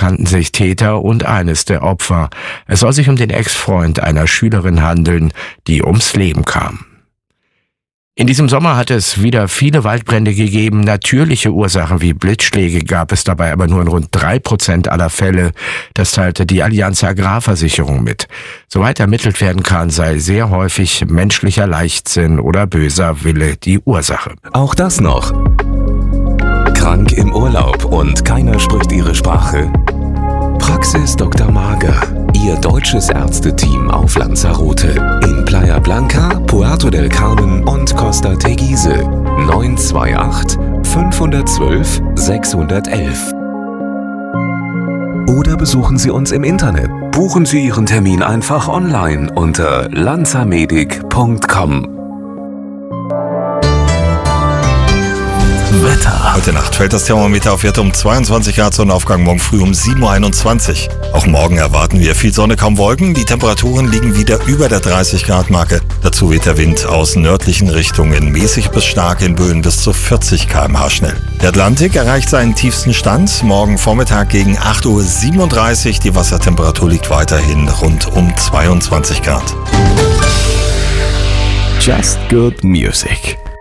kannten sich Täter und eines der Opfer. Es soll sich um den Ex-Freund einer Schülerin handeln, die ums Leben kam. In diesem Sommer hat es wieder viele Waldbrände gegeben. Natürliche Ursachen wie Blitzschläge gab es dabei aber nur in rund 3% aller Fälle. Das teilte die Allianz Agrarversicherung mit. Soweit ermittelt werden kann, sei sehr häufig menschlicher Leichtsinn oder böser Wille die Ursache. Auch das noch. Krank im Urlaub und keiner spricht Ihre Sprache? Praxis Dr. Mager. Ihr deutsches Ärzteteam auf Lanzarote. In Playa Blanca, Puerto del Carmen und Costa Teguise. 928 512 611. Oder besuchen Sie uns im Internet. Buchen Sie Ihren Termin einfach online unter lanzamedic.com. Wetter. Heute Nacht fällt das Thermometer auf Werte um 22 Grad, Sonnenaufgang morgen früh um 7.21 Uhr. Auch morgen erwarten wir viel Sonne, kaum Wolken. Die Temperaturen liegen wieder über der 30-Grad-Marke. Dazu weht der Wind aus nördlichen Richtungen mäßig bis stark in Böen bis zu 40 km/h schnell. Der Atlantik erreicht seinen tiefsten Stand. Morgen Vormittag gegen 8.37 Uhr. Die Wassertemperatur liegt weiterhin rund um 22 Grad. Just Good Music.